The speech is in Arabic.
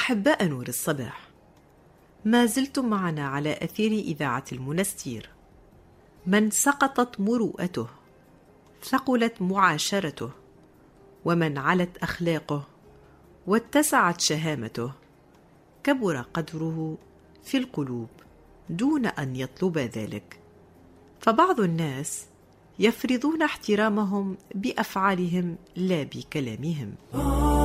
أحباء نور الصباح، ما زلتم معنا على أثير إذاعة المنستير. من سقطت مروءته ثقلت معاشرته، ومن علت أخلاقه واتسعت شهامته كبر قدره في القلوب دون أن يطلب ذلك. فبعض الناس يفرضون احترامهم بأفعالهم لا بكلامهم.